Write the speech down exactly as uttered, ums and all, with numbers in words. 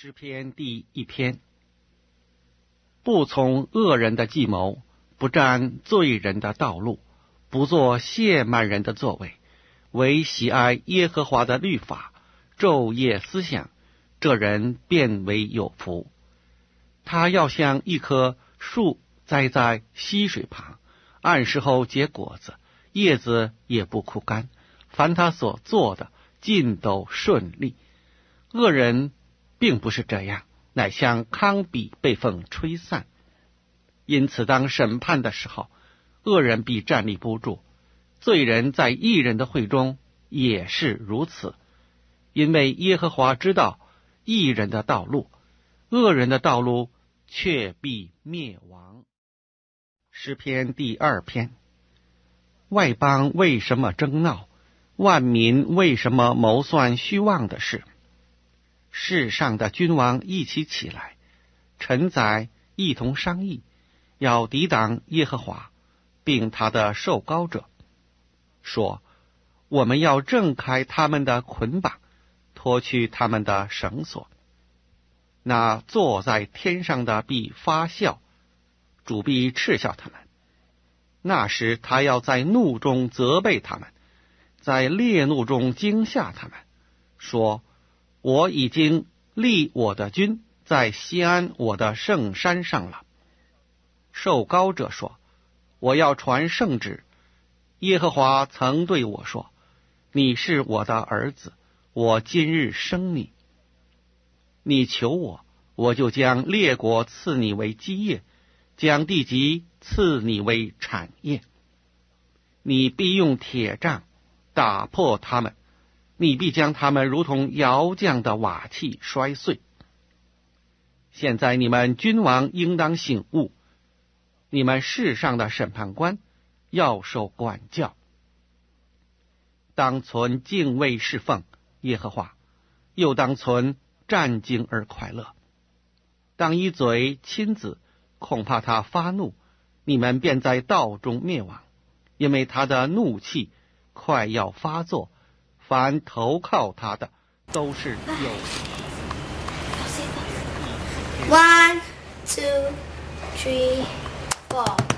诗篇第一篇：不从恶人的计谋，不占罪人的道路，不做亵慢人的座位，唯喜爱耶和华的律法，昼夜思想，这人便为有福。他要像一棵树栽在溪水旁，按时候结果子，叶子也不枯干，凡他所做的尽都顺利。恶人并不是这样，乃像糠秕被风吹散。因此当审判的时候，恶人必站立不住，罪人在义人的会中也是如此。因为耶和华知道义人的道路，恶人的道路却必灭亡。诗篇第二篇：外邦为什么争闹？万民为什么谋算虚妄的事？世上的君王一起起来，臣宰一同商议，要抵挡耶和华并他的受膏者，说：我们要挣开他们的捆绑，脱去他们的绳索。那坐在天上的必发笑，主必嗤笑他们。那时他要在怒中责备他们，在烈怒中惊吓他们，说：我已经立我的君在西安我的圣山上了。受膏者说：我要传圣旨。耶和华曾对我说：你是我的儿子，我今日生你。你求我，我就将列国赐你为基业，将地级赐你为产业。你必用铁杖打破他们，你必将他们如同窑匠的瓦器摔碎。现在你们君王应当醒悟，你们世上的审判官要受管教。当存敬畏侍奉耶和华，又当存战兢而快乐。当一嘴亲子，恐怕他发怒，你们便在道中灭亡，因为他的怒气快要发作，凡投靠他的都是有。 One, two, three, four.